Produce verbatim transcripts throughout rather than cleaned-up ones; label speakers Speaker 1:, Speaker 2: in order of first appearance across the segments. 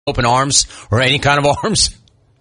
Speaker 1: open arms or any kind of arms?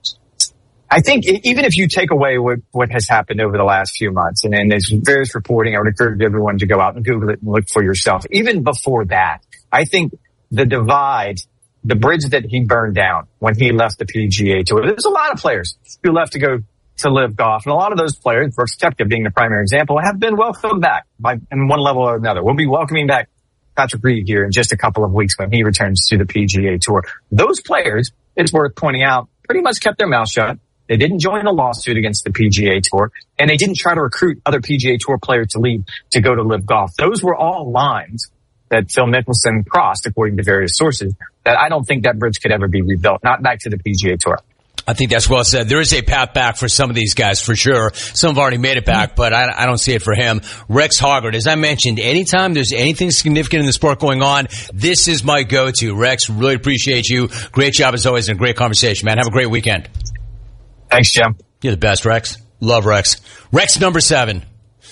Speaker 2: I think even if you take away what, what has happened over the last few months, and, and there's various reporting, I would encourage everyone to go out and Google it and look for yourself. Even before that, I think the divide, the bridge that he burned down when he left the P G A Tour, there's a lot of players who left to go to live golf. And a lot of those players, Brooks Koepka being the primary example, have been welcomed back by in one level or another. We'll be welcoming back Patrick Reed here in just a couple of weeks when he returns to the P G A Tour. Those players, it's worth pointing out, pretty much kept their mouth shut. They didn't join a lawsuit against the P G A Tour, and they didn't try to recruit other P G A Tour players to leave to go to live golf. Those were all lines that Phil Mickelson crossed, according to various sources, that I don't think that bridge could ever be rebuilt, not back to the P G A Tour.
Speaker 1: I think that's well said. There is a path back for some of these guys, for sure. Some have already made it back, but I, I don't see it for him. Rex Hoggard, as I mentioned, anytime there's anything significant in the sport going on, this is my go-to. Rex, really appreciate you. Great job as always and great conversation, man. Have a great weekend.
Speaker 2: Thanks, Jim.
Speaker 1: You're the best, Rex. Love Rex. Rex number seven.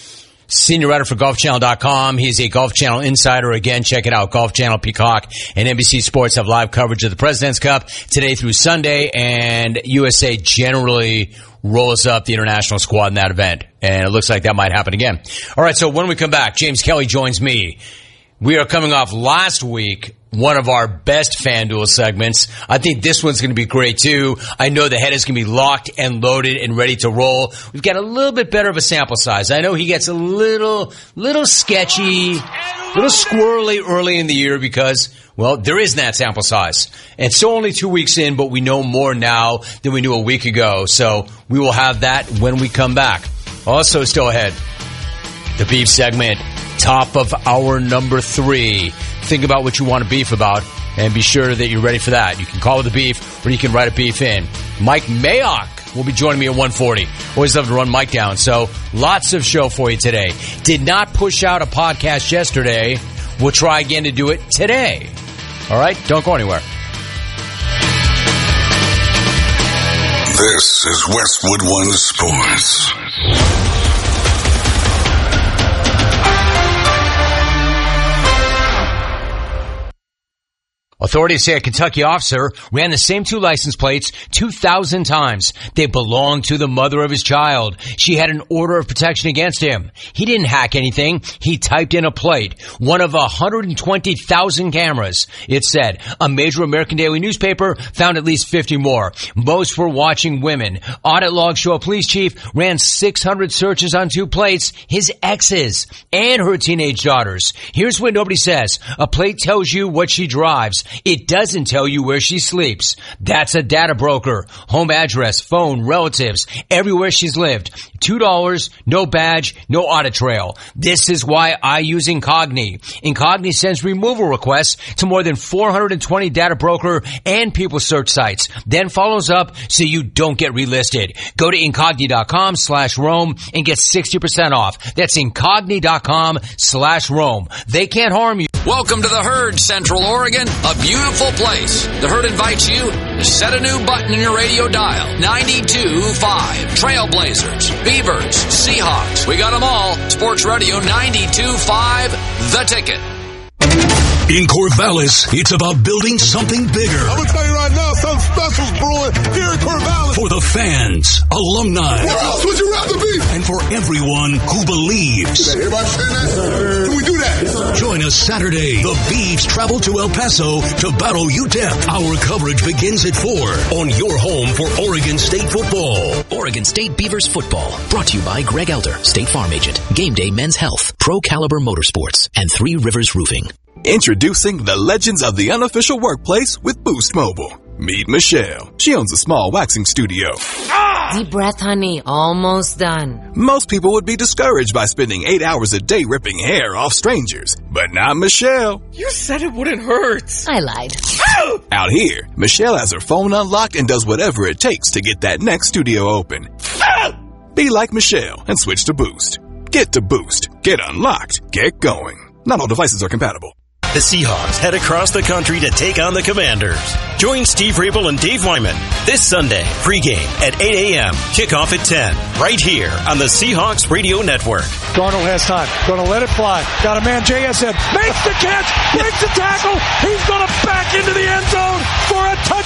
Speaker 1: Senior writer for Golf Channel dot com. He's a Golf Channel insider. Again, check it out. Golf Channel, Peacock, and N B C Sports have live coverage of the President's Cup today through Sunday, and U S A generally rolls up the international squad in that event, and it looks like that might happen again. All right, so when we come back, James Kelly joins me. We are coming off last week, one of our best FanDuel segments. I think this one's going to be great, too. I know the head is going to be locked and loaded and ready to roll. We've got a little bit better of a sample size. I know he gets a little, little sketchy, little squirrely early in the year because, well, there is that sample size. And so only two weeks in, but we know more now than we knew a week ago. So we will have that when we come back. Also still ahead, the beef segment. Top of hour number three. Think about what you want to beef about and be sure that you're ready for that. You can call it the beef or you can write a beef in. Mike Mayock will be joining me at one forty. Always love to run Mike down. So lots of show for you today. Did not push out a podcast yesterday. We'll try again to do it today. All right? Don't go anywhere.
Speaker 3: This is Westwood One Sports.
Speaker 1: Authorities say a Kentucky officer ran the same two license plates two thousand times. They belonged to the mother of his child. She had an order of protection against him. He didn't hack anything. He typed in a plate. One of one hundred twenty thousand cameras. It said a major American daily newspaper found at least fifty more. Most were watching women. Audit logs show a police chief ran six hundred searches on two plates, his exes and her teenage daughters. Here's what nobody says. A plate tells you what she drives. It doesn't tell you where she sleeps. That's a data broker. Home address, phone, relatives, everywhere she's lived. two dollars, no badge, no audit trail. This is why I use Incogni. Incogni sends removal requests to more than four hundred twenty data broker and people search sites. Then follows up so you don't get relisted. Go to Incogni.com slash Rome and get sixty percent off. That's Incogni.com slash Rome. They can't harm you.
Speaker 4: Welcome to the Herd, Central Oregon, a beautiful place. The Herd invites you to set a new button in your radio dial. ninety-two point five. Trailblazers, Beavers, Seahawks. We got them all. Sports Radio ninety-two point five, The Ticket.
Speaker 3: In Corvallis, it's about building something bigger.
Speaker 5: I'm gonna tell you right now, something special's brewing here in Corvallis.
Speaker 3: For the fans, alumni.
Speaker 5: Where else would you rather be?
Speaker 3: And for everyone who believes.
Speaker 5: Everybody saying that? Can we do that?
Speaker 3: Join us Saturday. The Beavs travel to El Paso to battle U T E P. Our coverage begins at four on your home for Oregon State football.
Speaker 6: Oregon State Beavers football. Brought to you by Greg Elder, State Farm Agent, Game Day Men's Health, Pro Caliber Motorsports, and Three Rivers Roofing.
Speaker 7: Introducing the legends of the unofficial workplace with Boost Mobile. Meet Michelle. She owns a small waxing studio.
Speaker 8: Deep breath, honey. Almost done.
Speaker 7: Most people would be discouraged by spending eight hours a day ripping hair off strangers. But not Michelle.
Speaker 9: You said it wouldn't hurt.
Speaker 8: I lied.
Speaker 7: Out here, Michelle has her phone unlocked and does whatever it takes to get that next studio open. Be like Michelle and switch to Boost. Get to Boost. Get unlocked. Get going. Not all devices are compatible.
Speaker 10: The Seahawks head across the country to take on the Commanders. Join Steve Rabel and Dave Wyman this Sunday, pregame at eight a.m., kickoff at ten, right here on the Seahawks Radio Network.
Speaker 11: Darnold has time. Going to let it fly. Got a man, J S N. Makes the catch. Breaks the tackle. He's going to back into the end zone for a touchdown.